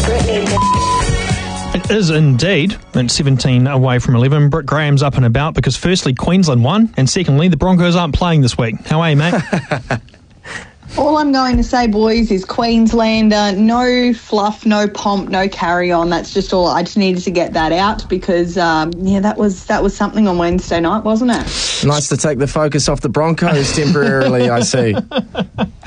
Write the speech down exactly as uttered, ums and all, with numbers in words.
It is indeed. It's seventeen away from eleven. Britt Graham's up and about because firstly, Queensland won, and secondly, the Broncos aren't playing this week. How are you, mate? All I'm going to say, boys, is Queenslander, no fluff, no pomp, no carry-on. That's just all. I just needed to get that out because, um, yeah, that was that was something on Wednesday night, wasn't it? Nice to take the focus off the Broncos temporarily, I see.